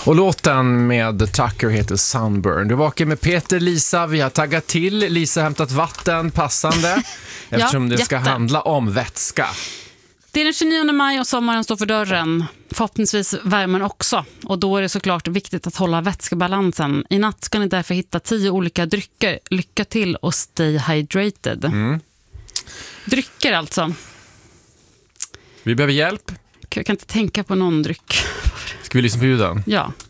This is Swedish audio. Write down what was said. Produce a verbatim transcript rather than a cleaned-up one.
Och låten med Tucker heter Sunburn. Du vakar med Peter, Lisa. Vi har taggat till. Lisa har hämtat vatten passande. Eftersom ja, det ska jätte. handla om vätska. Det är den tjugonionde maj och sommaren står för dörren. Förhoppningsvis värmen också. Och då är det såklart viktigt att hålla vätskebalansen. I natt ska ni därför hitta tio olika drycker. Lycka till och stay hydrated. Mm. Drycker alltså. Vi behöver hjälp. Jag kan inte tänka på någon dryck. Ska vi lyssna på ljuden? Ja.